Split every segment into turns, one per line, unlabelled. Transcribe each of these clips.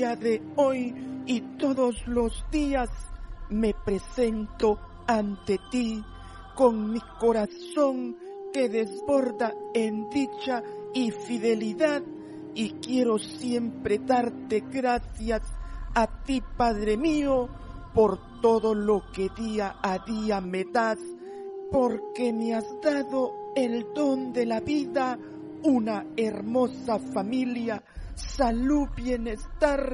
día de hoy y todos los días me presento ante ti con mi corazón que desborda en dicha y fidelidad, y quiero siempre darte gracias a ti, Padre mío, por todo lo que día a día me das, porque me has dado el don de la vida, una hermosa familia, salud, bienestar,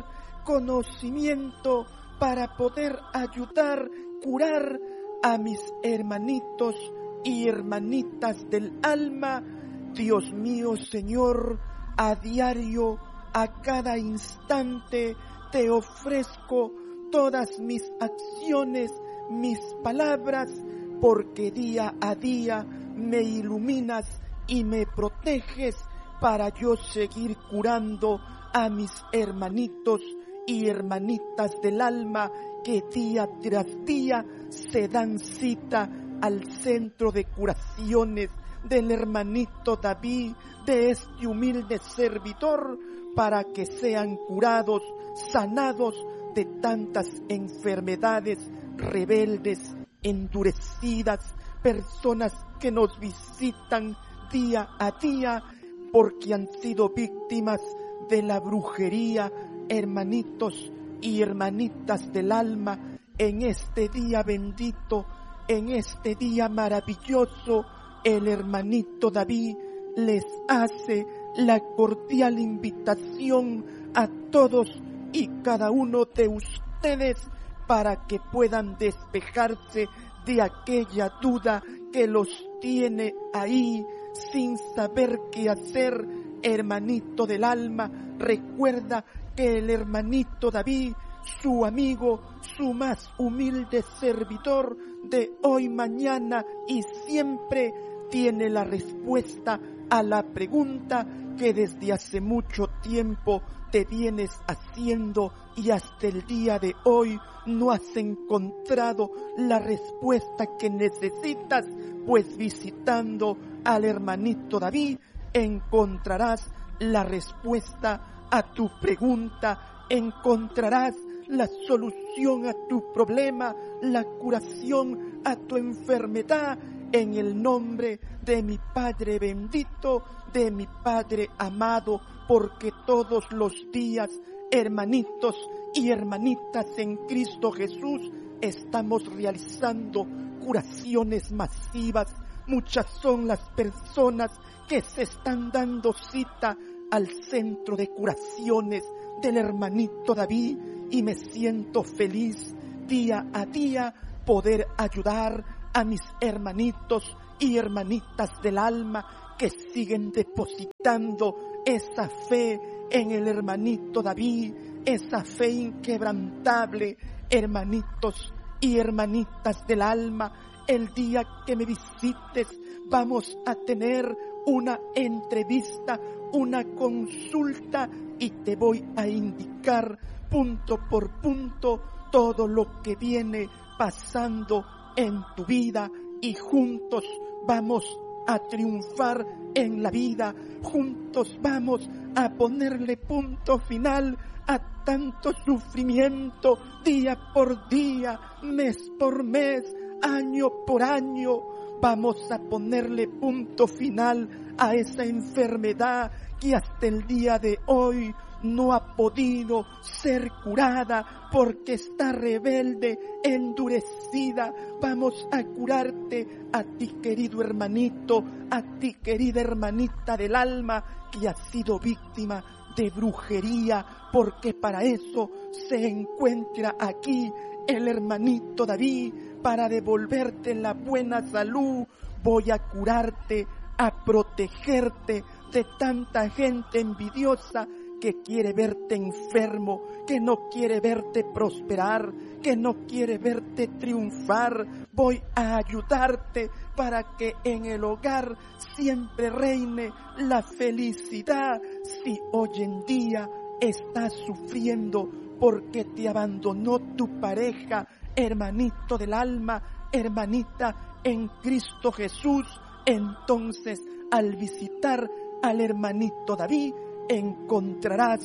conocimiento para poder ayudar, curar a mis hermanitos y hermanitas del alma. Dios mío, Señor, a diario, a cada instante, te ofrezco todas mis acciones, mis palabras, porque día a día me iluminas y me proteges para yo seguir curando a mis hermanitos y hermanitas del alma que día tras día se dan cita al centro de curaciones del hermanito David, de este humilde servidor, para que sean curados, sanados de tantas enfermedades rebeldes, endurecidas, personas que nos visitan día a día porque han sido víctimas de la brujería, hermanitos y hermanitas del alma. En este día bendito, en este día maravilloso, el hermanito David les hace la cordial invitación a todos y cada uno de ustedes para que puedan despejarse de aquella duda que los tiene ahí sin saber qué hacer. Hermanito del alma, recuerda que el hermanito David, su amigo, su más humilde servidor de hoy, mañana y siempre, tiene la respuesta a la pregunta que desde hace mucho tiempo te vienes haciendo y hasta el día de hoy no has encontrado la respuesta que necesitas, pues visitando al hermanito David encontrarás la respuesta a tu pregunta, encontrarás la solución a tu problema, la curación a tu enfermedad, en el nombre de mi Padre bendito, de mi Padre amado, porque todos los días, hermanitos y hermanitas en Cristo Jesús, estamos realizando curaciones masivas. Muchas son las personas que se están dando cita al centro de curaciones del hermanito David, y me siento feliz día a día poder ayudar a mis hermanitos y hermanitas del alma que siguen depositando esa fe en el hermanito David, esa fe inquebrantable. Hermanitos y hermanitas del alma, el día que me visites vamos a tener una entrevista, una consulta, y te voy a indicar punto por punto todo lo que viene pasando en tu vida, y juntos vamos a triunfar en la vida, juntos vamos a ponerle punto final a tanto sufrimiento día por día, mes por mes, año por año. Vamos a ponerle punto final a esa enfermedad que hasta el día de hoy no ha podido ser curada porque está rebelde, endurecida. Vamos a curarte a ti, querido hermanito, a ti, querida hermanita del alma, que ha sido víctima de brujería, porque para eso se encuentra aquí el hermanito David, para devolverte la buena salud. Voy a curarte, a protegerte de tanta gente envidiosa que quiere verte enfermo, que no quiere verte prosperar, que no quiere verte triunfar. Voy a ayudarte para que en el hogar siempre reine la felicidad. Si hoy en día estás sufriendo porque te abandonó tu pareja, hermanito del alma, hermanita en Cristo Jesús, entonces al visitar al hermanito David encontrarás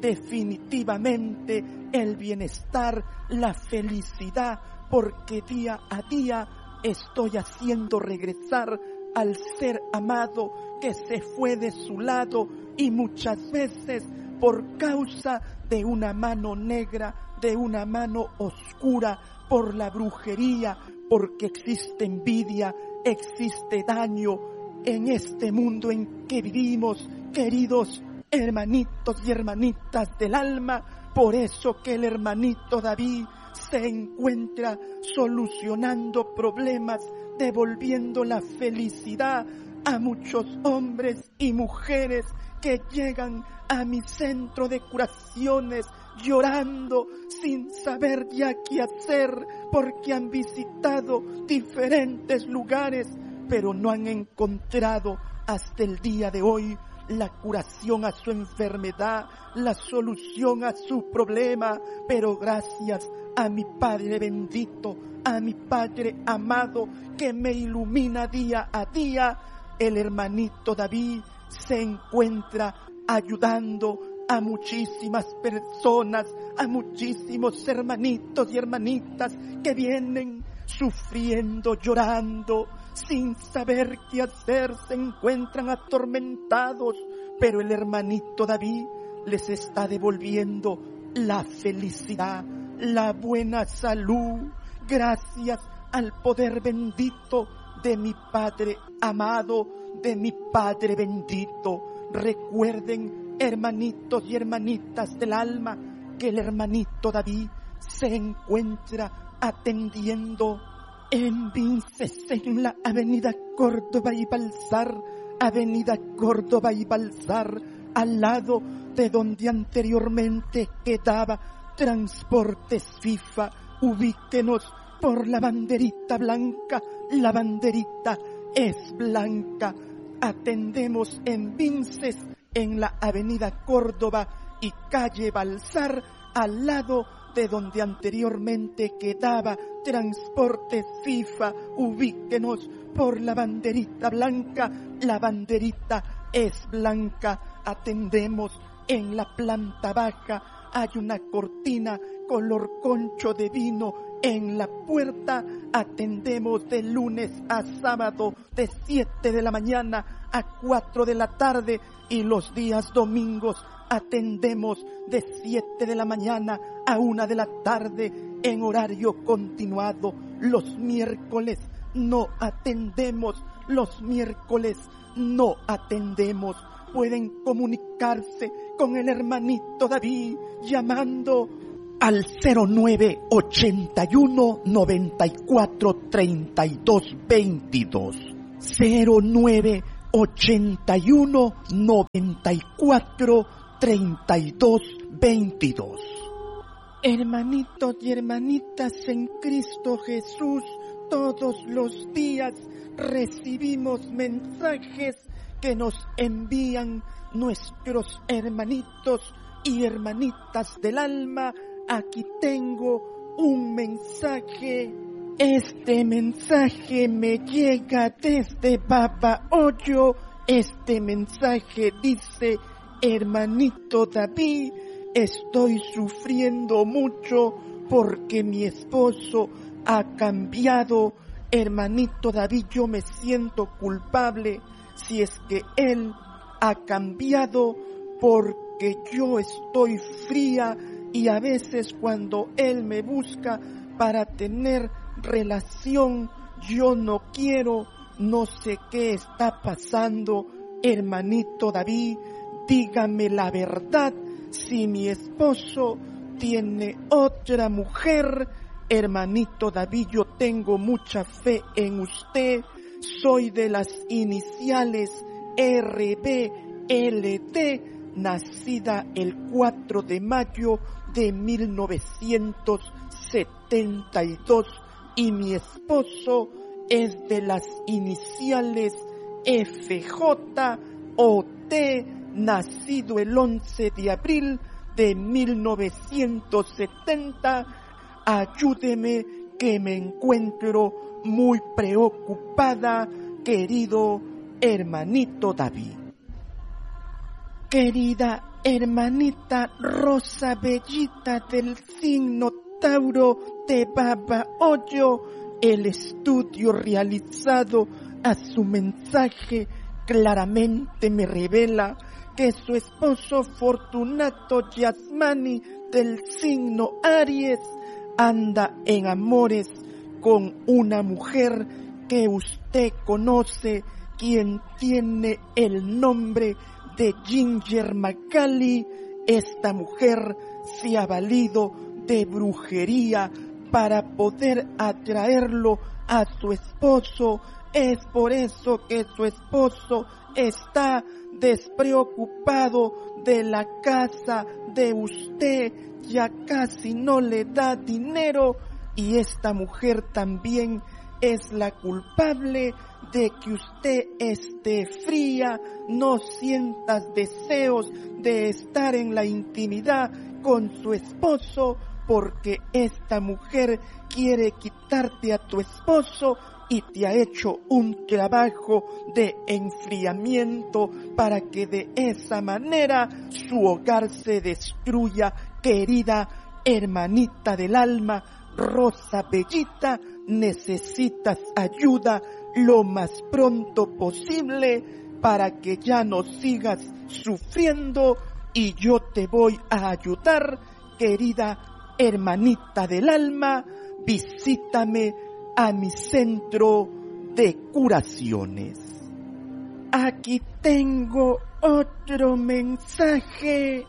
definitivamente el bienestar, la felicidad, porque día a día estoy haciendo regresar al ser amado que se fue de su lado, y muchas veces por causa de una mano negra, de una mano oscura, por la brujería, porque existe envidia, existe daño en este mundo en que vivimos, queridos hermanitos y hermanitas del alma. Por eso que el hermanito David se encuentra solucionando problemas, devolviendo la felicidad a muchos hombres y mujeres que llegan a mi centro de curaciones llorando sin saber ya qué hacer, porque han visitado diferentes lugares pero no han encontrado hasta el día de hoy la curación a su enfermedad, la solución a su problema. Pero gracias a mi Padre bendito, a mi Padre amado que me ilumina día a día, el hermanito David se encuentra ayudando a muchísimas personas, a muchísimos hermanitos y hermanitas que vienen sufriendo, llorando, sin saber qué hacer, se encuentran atormentados, pero el hermanito David les está devolviendo la felicidad, la buena salud, gracias al poder bendito de mi Padre amado, de mi Padre bendito. Recuerden, hermanitos y hermanitas del alma, que el hermanito David se encuentra atendiendo en Vinces, en la avenida Córdoba y Balsar, avenida Córdoba y Balsar, al lado de donde anteriormente quedaba Transportes FIFA. Ubíquenos por la banderita blanca, la banderita es blanca. Atendemos en Vinces, en la avenida Córdoba y calle Balsar, al lado de donde anteriormente quedaba Transportes FIFA. Ubíquenos por la banderita blanca, la banderita es blanca. Atendemos en la planta baja, hay una cortina color concho de vino en la puerta. Atendemos de lunes a sábado de 7 de la mañana a 4 de la tarde, y los días domingos atendemos de 7 de la mañana a 1 de la tarde en horario continuado. Los miércoles no atendemos, los miércoles no atendemos. Pueden comunicarse con el hermanito David llamando al 0981 94 32 22. 0981 94 32 22. Hermanitos y hermanitas en Cristo Jesús, todos los días recibimos mensajes que nos envían nuestros hermanitos y hermanitas del alma. Aquí tengo un mensaje. Este mensaje me llega desde Babahoyo. Este mensaje dice: hermanito David, estoy sufriendo mucho porque mi esposo ha cambiado. Hermanito David, yo me siento culpable si es que él ha cambiado, porque yo estoy fría y a veces cuando él me busca para tener relación, yo no quiero. No sé qué está pasando. Hermanito David, dígame la verdad, si mi esposo tiene otra mujer. Hermanito David, yo tengo mucha fe en usted. Soy de las iniciales RBLD, nacida el 4 de mayo de 1972, y mi esposo es de las iniciales FJOT, nacido el 11 de abril de 1970. Ayúdeme que me encuentro muy preocupada, querido hermanito David. Querida hermanita Rosa Bellita del signo Tauro de Baba Hoyo, el estudio realizado a su mensaje claramente me revela que su esposo Fortunato Yasmani del signo Aries anda en amores con una mujer que usted conoce, quien tiene el nombre de Ginger Macaulay. Esta mujer se ha valido de brujería para poder atraerlo a su esposo. Es por eso que su esposo está despreocupado de la casa de usted, ya casi no le da dinero, y esta mujer también es la culpable de que usted esté fría, no sientas deseos de estar en la intimidad con su esposo, porque esta mujer quiere quitarte a tu esposo y te ha hecho un trabajo de enfriamiento para que de esa manera su hogar se destruya. Querida hermanita del alma, Rosa Bellita, necesitas ayuda lo más pronto posible para que ya no sigas sufriendo, y yo te voy a ayudar, querida hermanita del alma. Visítame a mi centro de curaciones. Aquí tengo otro mensaje.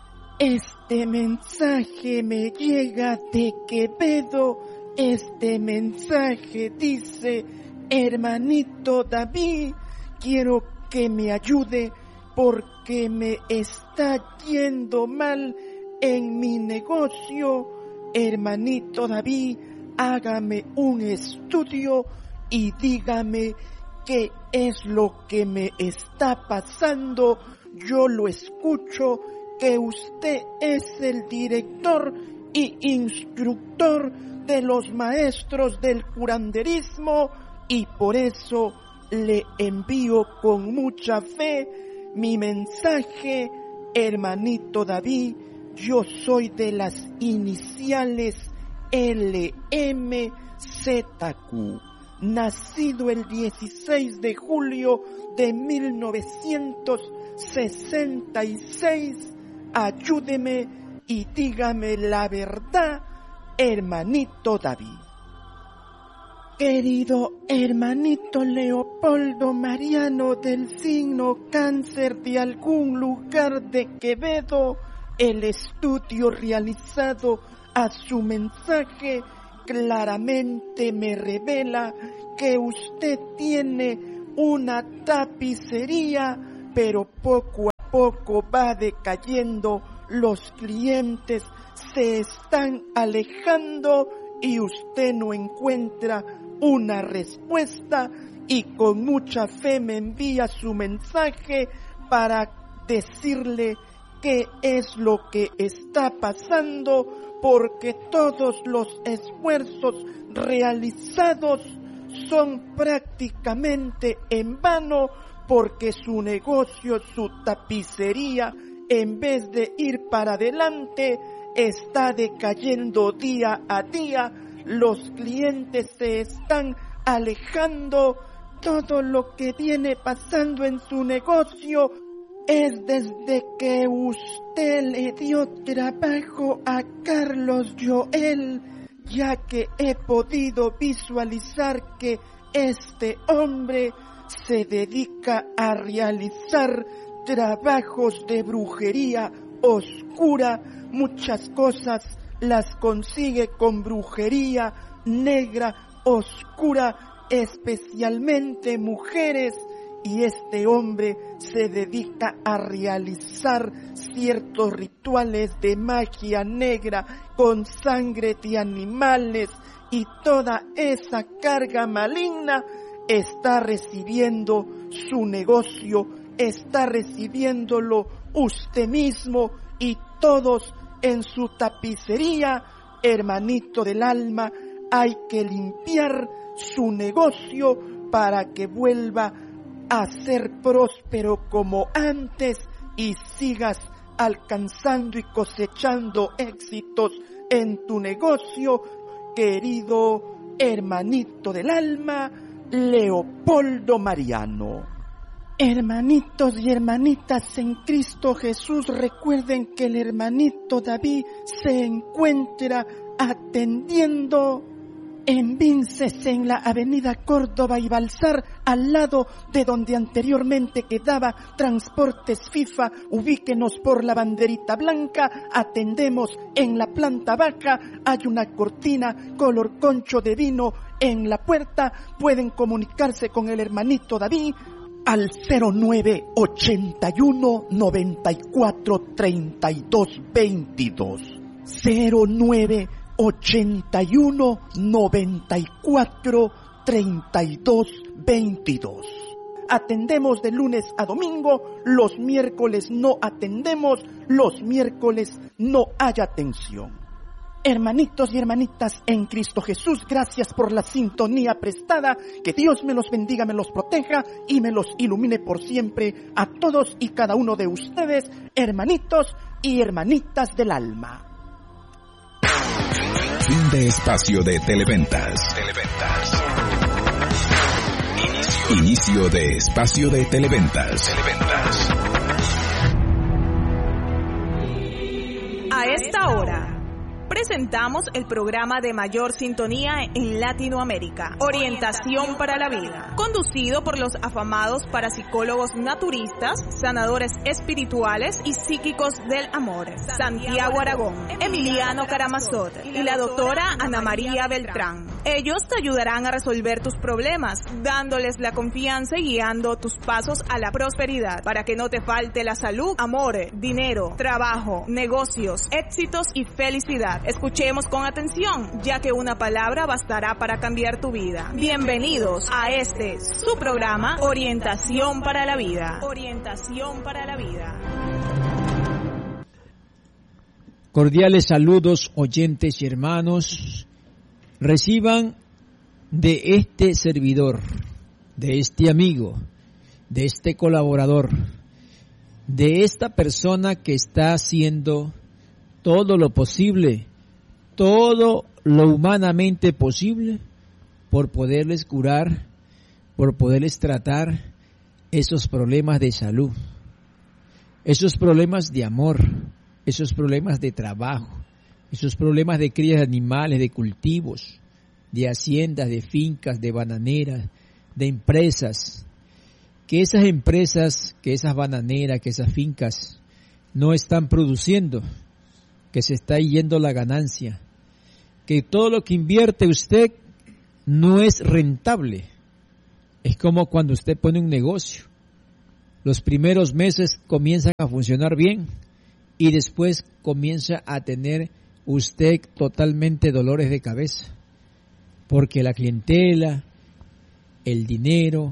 Este mensaje me llega de Quevedo. Este mensaje dice: hermanito David, quiero que me ayude porque me está yendo mal en mi negocio. Hermanito David, hágame un estudio y dígame qué es lo que me está pasando. Yo lo escucho que usted es el director y instructor de los maestros del curanderismo, y por eso le envío con mucha fe mi mensaje. Hermanito David, yo soy de las iniciales LMZQ, nacido el 16 de julio de 1966. Ayúdeme y dígame la verdad, hermanito David. Querido hermanito Leopoldo Mariano del signo Cáncer de algún lugar de Quevedo, el estudio realizado a su mensaje claramente me revela que usted tiene una tapicería, pero poco a poco va decayendo, los clientes se están alejando y usted no encuentra una respuesta, y con mucha fe me envía su mensaje para decirle qué es lo que está pasando, porque todos los esfuerzos realizados son prácticamente en vano, porque su negocio, su tapicería, en vez de ir para adelante, está decayendo día a día. Los clientes se están alejando. Todo lo que viene pasando en su negocio es desde que usted le dio trabajo a Carlos Joel, ya que he podido visualizar que este hombre se dedica a realizar trabajos de brujería oscura. Muchas cosas las consigue con brujería negra, oscura, especialmente mujeres, y este hombre se dedica a realizar ciertos rituales de magia negra con sangre de animales, y toda esa carga maligna está recibiendo su negocio, está recibiéndolo usted mismo y todos en su tapicería. Hermanito del alma, hay que limpiar su negocio para que vuelva a ser próspero como antes y sigas alcanzando y cosechando éxitos en tu negocio, querido hermanito del alma, Leopoldo Mariano. Hermanitos y hermanitas en Cristo Jesús, recuerden que el hermanito David se encuentra atendiendo en Vinces, en la avenida Córdoba y Balsar, al lado de donde anteriormente quedaba Transportes FIFA. Ubíquenos por la banderita blanca. Atendemos en la planta baja. Hay una cortina color concho de vino en la puerta. Pueden comunicarse con el hermanito David al 0981 94 32 22. 0981 94 32 22. Atendemos de lunes a domingo, los miércoles no atendemos, los miércoles no hay atención. Hermanitos y hermanitas en Cristo Jesús, gracias por la sintonía prestada. Que Dios me los bendiga, me los proteja y me los ilumine por siempre a todos y cada uno de ustedes, hermanitos y hermanitas del alma.
Fin de espacio de Televentas. Inicio de espacio de Televentas.
A esta hora presentamos el programa de mayor sintonía en Latinoamérica, Orientación para la Vida, conducido por los afamados parapsicólogos naturistas, sanadores espirituales y psíquicos del amor, Santiago Aragón, Emiliano Karamazov y la doctora Ana María Beltrán. Ellos te ayudarán a resolver tus problemas, dándoles la confianza y guiando tus pasos a la prosperidad, para que no te falte la salud, amor, dinero, trabajo, negocios, éxitos y felicidad. Escuchemos con atención, ya que una palabra bastará para cambiar tu vida. Bienvenidos a su programa, Orientación para la Vida. Orientación para la vida.
Cordiales saludos, oyentes y hermanos. Reciban de este servidor, de este amigo, de este colaborador, de esta persona que está haciendo todo lo posible, todo lo humanamente posible por poderles curar, por poderles tratar esos problemas de salud, esos problemas de amor, esos problemas de trabajo, esos problemas de crías de animales, de cultivos, de haciendas, de fincas, de bananeras, de empresas. Que esas empresas, que esas bananeras, que esas fincas no están produciendo, que se está yendo la ganancia, que todo lo que invierte usted no es rentable. Es como cuando usted pone un negocio. Los primeros meses comienzan a funcionar bien y después comienza a tener usted totalmente dolores de cabeza, porque la clientela, el dinero,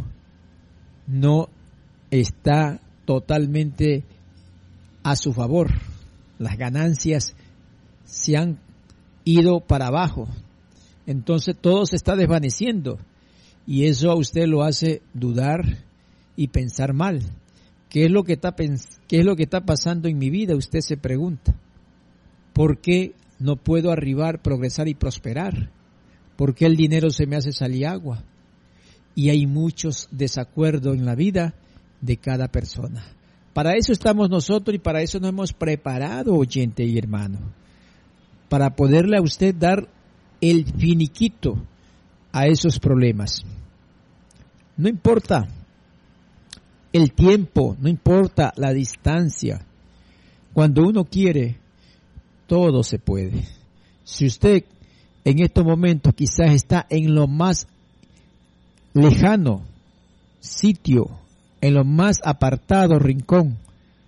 no está totalmente a su favor. Las ganancias se han ido para abajo, entonces todo se está desvaneciendo y eso a usted lo hace dudar y pensar mal. ¿Qué es lo que está pasando en mi vida? Usted se pregunta. ¿Por qué no puedo arribar, progresar y prosperar? ¿Por qué el dinero se me hace salir agua? Y hay muchos desacuerdos en la vida de cada persona. Para eso estamos nosotros y para eso nos hemos preparado, oyente y hermano, para poderle a usted dar el finiquito a esos problemas. No importa el tiempo, no importa la distancia. Cuando uno quiere, todo se puede. Si usted en estos momentos quizás está en lo más lejano sitio, en lo más apartado rincón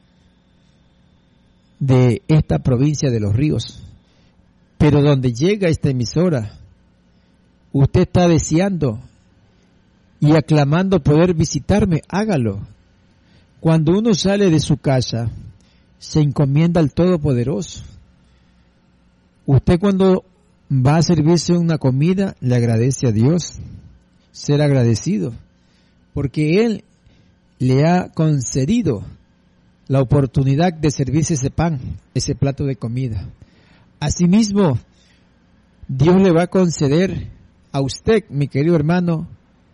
de esta provincia de Los Ríos, pero donde llega esta emisora, usted está deseando y aclamando poder visitarme, hágalo. Cuando uno sale de su casa, se encomienda al Todopoderoso. Usted cuando va a servirse una comida, le agradece a Dios, ser agradecido, porque Él le ha concedido la oportunidad de servirse ese pan, ese plato de comida. Asimismo, Dios le va a conceder a usted, mi querido hermano,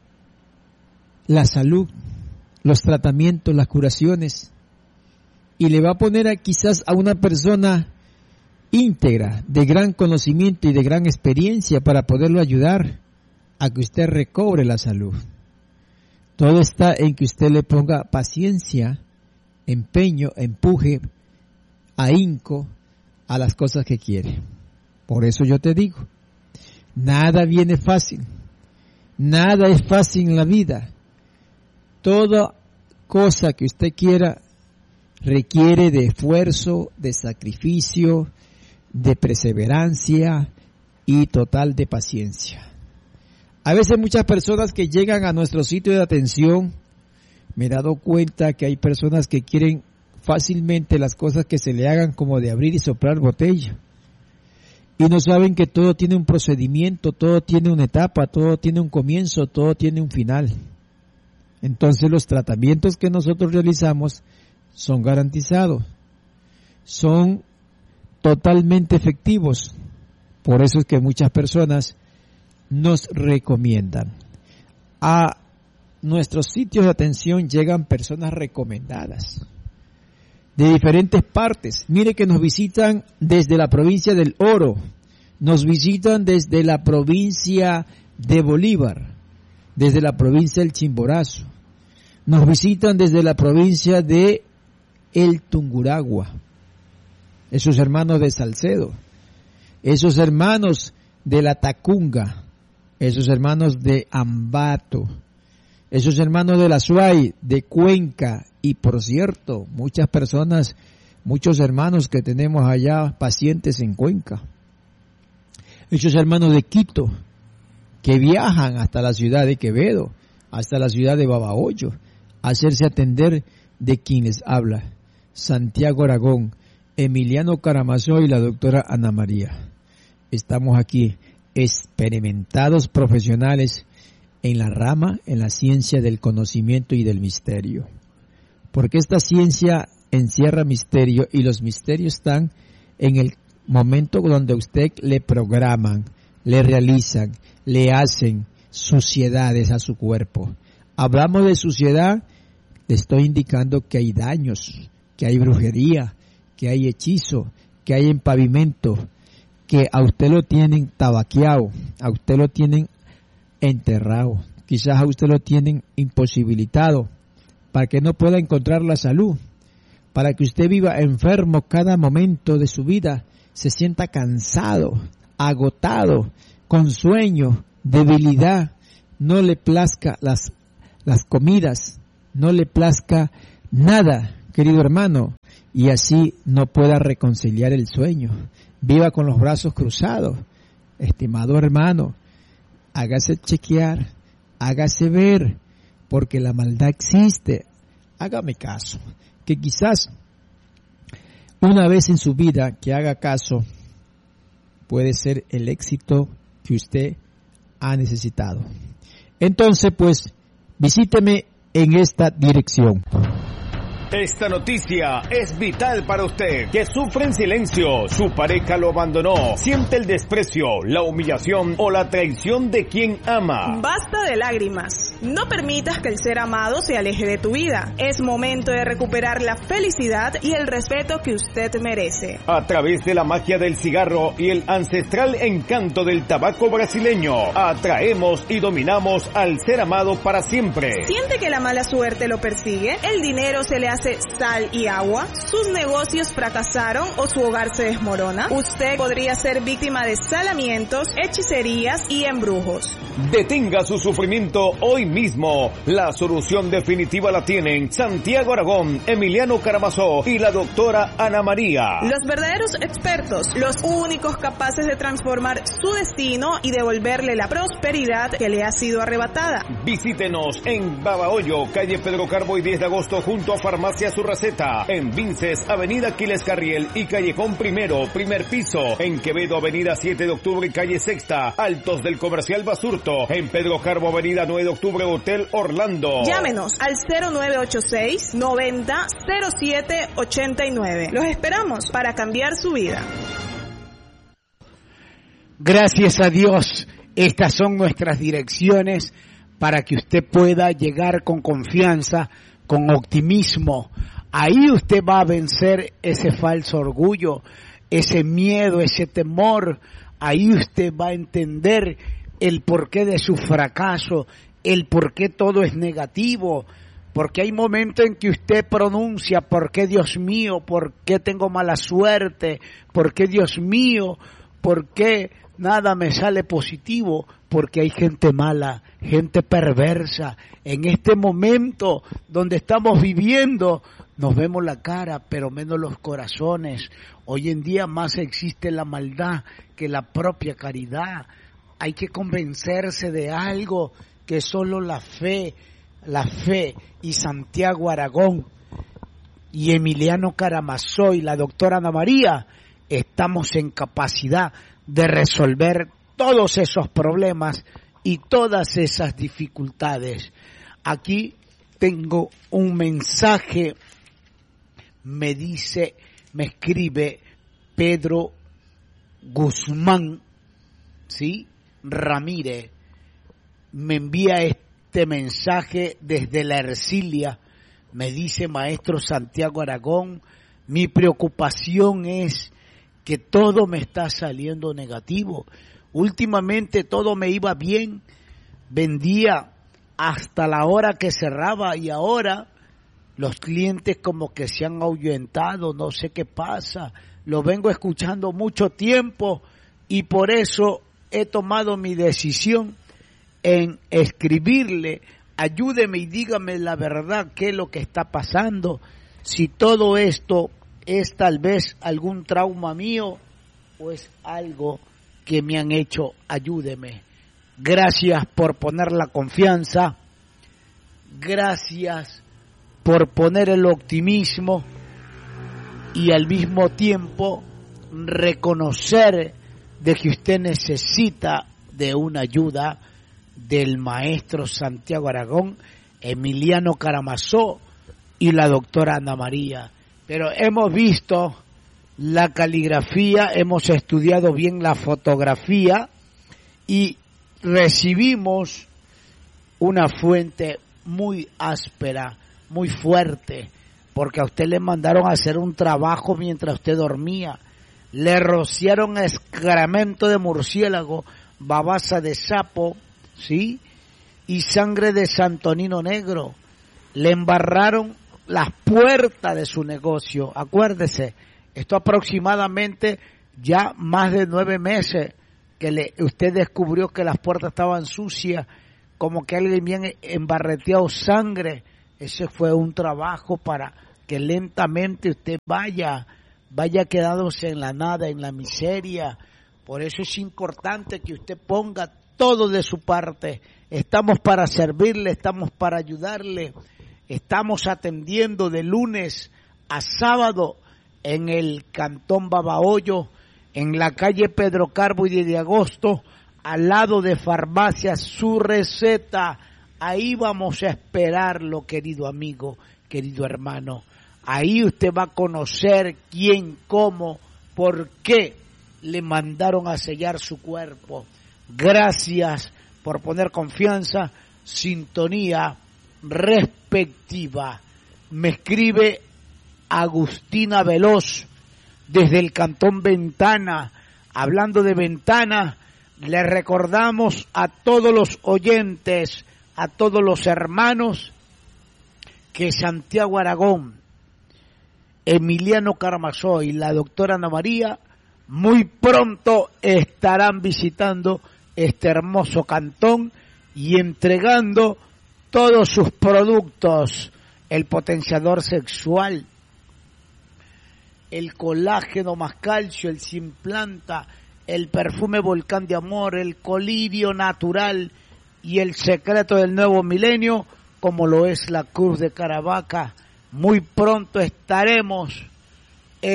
la salud, los tratamientos, las curaciones, y le va a poner quizás a una persona íntegra, de gran conocimiento y de gran experiencia para poderlo ayudar a que usted recobre la salud. Todo está en que usted le ponga paciencia, empeño, empuje, ahínco a las cosas que quiere. Por eso yo te digo, nada viene fácil, nada es fácil en la vida. Toda cosa que usted quiera requiere de esfuerzo, de sacrificio, de perseverancia y total de paciencia. A veces muchas personas que llegan a nuestro sitio de atención, me he dado cuenta que hay personas que quieren fácilmente las cosas que se le hagan como de abrir y soplar botella. Y no saben que todo tiene un procedimiento, todo tiene una etapa, todo tiene un comienzo, todo tiene un final. Entonces los tratamientos que nosotros realizamos son garantizados, son totalmente efectivos. Por eso es que muchas personas nos recomiendan. A nuestros sitios de atención llegan personas recomendadas de diferentes partes. Mire que nos visitan desde la provincia del Oro, nos visitan desde la provincia de Bolívar, desde la provincia del Chimborazo, nos visitan desde la provincia de El Tungurahua, esos hermanos de Salcedo, esos hermanos de la Tacunga, esos hermanos de Ambato, esos hermanos de la Suay, de Cuenca, y por cierto, muchas personas, muchos hermanos que tenemos allá, pacientes en Cuenca, esos hermanos de Quito, que viajan hasta la ciudad de Quevedo, hasta la ciudad de Babahoyo, a hacerse atender de quien les habla, Santiago Aragón, Emiliano Karamazov y la doctora Ana María. Estamos aquí, experimentados profesionales en la rama, en la ciencia del conocimiento y del misterio. Porque esta ciencia encierra misterio y los misterios están en el momento donde a usted le programan, le realizan, le hacen suciedades a su cuerpo. Hablamos de suciedad, le estoy indicando que hay daños, que hay brujería, que hay hechizo, que hay empavimento, que a usted lo tienen tabaqueado, a usted lo tienen enterrado, quizás a usted lo tienen imposibilitado, para que no pueda encontrar la salud, para que usted viva enfermo cada momento de su vida, se sienta cansado, agotado, con sueño, debilidad, no le plazca las comidas, no le plazca nada, querido hermano, y así no pueda reconciliar el sueño. Viva con los brazos cruzados. Estimado hermano, hágase chequear, hágase ver, porque la maldad existe. Hágame caso, que quizás una vez en su vida que haga caso puede ser el éxito que usted ha necesitado. Entonces, pues, visíteme en esta dirección.
Esta noticia es vital para usted, que sufre en silencio, su pareja lo abandonó, siente el desprecio, la humillación o la traición de quien ama.
Basta de lágrimas. No permitas que el ser amado se aleje de tu vida. Es momento de recuperar la felicidad y el respeto que usted merece.
A través de la magia del cigarro y el ancestral encanto del tabaco brasileño, atraemos y dominamos al ser amado para siempre.
¿Siente que la mala suerte lo persigue? ¿El dinero se le hace sal y agua? ¿Sus negocios fracasaron o su hogar se desmorona? Usted podría ser víctima de salamientos, hechicerías y embrujos.
Detenga su sufrimiento hoy mismo. La solución definitiva la tienen Santiago Aragón, Emiliano Karamazov y la doctora Ana María.
Los verdaderos expertos, los únicos capaces de transformar su destino y devolverle la prosperidad que le ha sido arrebatada.
Visítenos en Babahoyo, calle Pedro Carbo y 10 de agosto junto a Farmacia Su Receta. En Vinces, avenida Aquiles Carriel y Callejón Primero, primer piso. En Quevedo, avenida 7 de octubre y calle Sexta, Altos del Comercial Basurto. En Pedro Carbo, avenida 9 de octubre Hotel Orlando.
Llámenos al 0986-90-0789. Los esperamos para cambiar su vida.
Gracias a Dios, estas son nuestras direcciones para que usted pueda llegar con confianza, con optimismo. Ahí usted va a vencer ese falso orgullo, ese miedo, ese temor. Ahí usted va a entender el porqué de su fracaso, el porqué todo es negativo, porque hay momentos en que usted pronuncia, ¿por qué Dios mío? ¿Por qué tengo mala suerte? ¿Por qué Dios mío? ¿Por qué nada me sale positivo? Porque hay gente mala, gente perversa. En este momento donde estamos viviendo, nos vemos la cara, pero menos los corazones. Hoy en día más existe la maldad que la propia caridad. Hay que convencerse de algo que solo la fe y Santiago Aragón y Emiliano Karamazov y la doctora Ana María estamos en capacidad de resolver todos esos problemas y todas esas dificultades. Aquí tengo un mensaje, me escribe Pedro Guzmán, ¿sí? Ramírez, me envía este mensaje desde la Ercilia, me dice: maestro Santiago Aragón, mi preocupación es que todo me está saliendo negativo. Últimamente todo me iba bien, vendía hasta la hora que cerraba y ahora los clientes como que se han ahuyentado, no sé qué pasa, lo vengo escuchando mucho tiempo y por eso he tomado mi decisión en escribirle: ayúdeme y dígame la verdad, qué es lo que está pasando, si todo esto es tal vez algún trauma mío o es algo que me han hecho, ayúdeme. Gracias por poner la confianza, gracias por poner el optimismo y al mismo tiempo reconocer de que usted necesita de una ayuda del maestro Santiago Aragón, Emiliano Karamazov y la doctora Ana María. Pero hemos visto la caligrafía, hemos estudiado bien la fotografía y recibimos una fuente muy áspera, muy fuerte, porque a usted le mandaron a hacer un trabajo mientras usted dormía, le rociaron excremento de murciélago, babasa de sapo, ¿sí? Y sangre de santonino negro, le embarraron las puertas de su negocio. Acuérdese, esto aproximadamente ya más de 9 meses que usted descubrió que las puertas estaban sucias, como que alguien bien embarreteado sangre. Ese fue un trabajo para que lentamente usted vaya quedándose en la nada, en la miseria. Por eso es importante que usted ponga todo de su parte. Estamos para servirle, estamos para ayudarle. Estamos atendiendo de lunes a sábado en el Cantón Babahoyo, en la calle Pedro Carbo y 10 de agosto, al lado de Farmacia Su Receta. Ahí vamos a esperarlo, querido amigo, querido hermano. Ahí usted va a conocer quién, cómo, por qué le mandaron a sellar su cuerpo. Gracias por poner confianza, sintonía respectiva. Me escribe Agustina Veloz desde el Cantón Ventana. Hablando de Ventana, le recordamos a todos los oyentes, a todos los hermanos, que Santiago Aragón, Emiliano Karamazov y la doctora Ana María muy pronto estarán visitando este hermoso cantón y entregando todos sus productos: el potenciador sexual, el colágeno más calcio, el Simplanta, el perfume Volcán de Amor, el colirio natural y el secreto del nuevo milenio, como lo es la Cruz de Caravaca. Muy pronto estaremos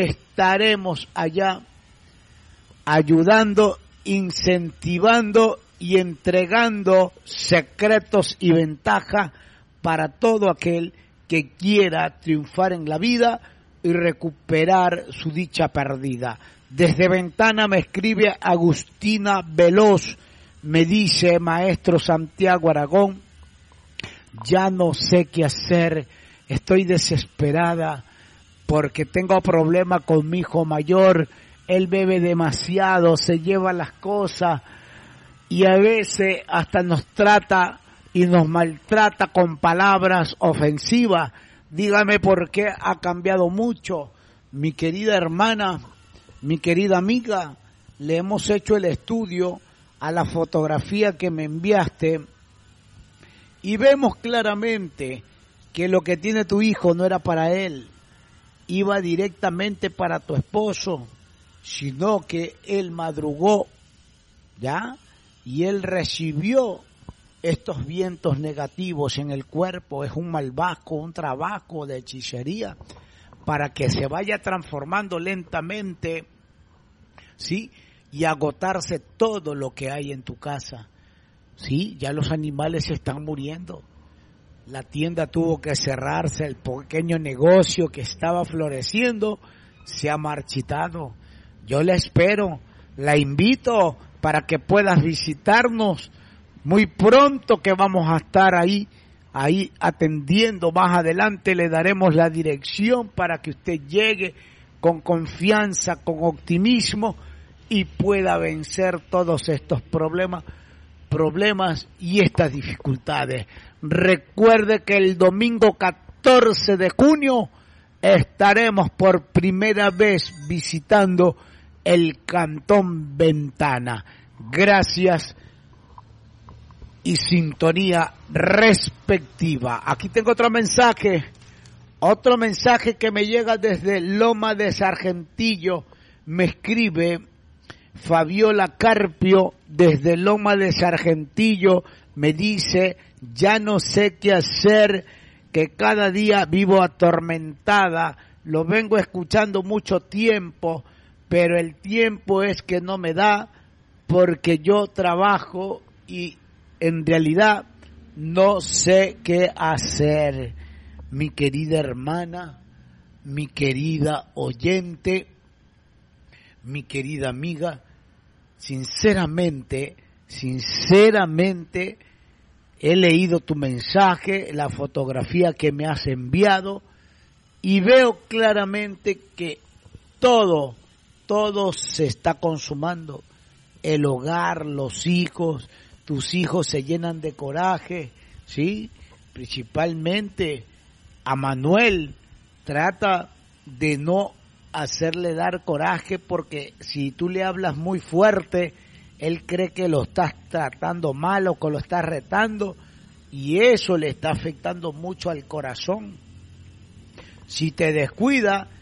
allá ayudando, incentivando y entregando secretos y ventajas para todo aquel que quiera triunfar en la vida y recuperar su dicha perdida. Desde Ventana me escribe Agustina Veloz, me dice: maestro Santiago Aragón, ya no sé qué hacer, estoy desesperada porque tengo problemas con mi hijo mayor, él bebe demasiado, se lleva las cosas y a veces hasta nos trata y nos maltrata con palabras ofensivas. Dígame por qué ha cambiado mucho. Mi querida hermana, mi querida amiga, le hemos hecho el estudio a la fotografía que me enviaste y vemos claramente que lo que tiene tu hijo no era para él, iba directamente para tu esposo, sino que él madrugó, ¿ya? Y él recibió estos vientos negativos en el cuerpo, es un malvajo, un trabajo de hechicería, para que se vaya transformando lentamente, ¿sí? Y agotarse todo lo que hay en tu casa, ¿sí? Ya los animales se están muriendo, la tienda tuvo que cerrarse, el pequeño negocio que estaba floreciendo se ha marchitado. Yo la espero, la invito para que puedas visitarnos muy pronto, que vamos a estar ahí atendiendo. Más adelante le daremos la dirección para que usted llegue con confianza, con optimismo y pueda vencer todos estos problemas y estas dificultades. Recuerde que el domingo 14 de junio estaremos por primera vez visitando el Cantón Ventana. Gracias y sintonía respectiva. Aquí tengo otro mensaje que me llega desde Loma de Sargentillo. Me escribe Fabiola Carpio desde Loma de Sargentillo, me dice: ya no sé qué hacer, que cada día vivo atormentada, lo vengo escuchando mucho tiempo, pero el tiempo es que no me da porque yo trabajo y en realidad no sé qué hacer. Mi querida hermana, mi querida oyente, mi querida amiga, sinceramente, he leído tu mensaje, la fotografía que me has enviado y veo claramente que todo se está consumando. El hogar, los hijos, tus hijos se llenan de coraje, ¿sí? Principalmente a Manuel, trata de no hacerle dar coraje, porque si tú le hablas muy fuerte, él cree que lo estás tratando mal o que lo estás retando, y eso le está afectando mucho al corazón. Si te descuida,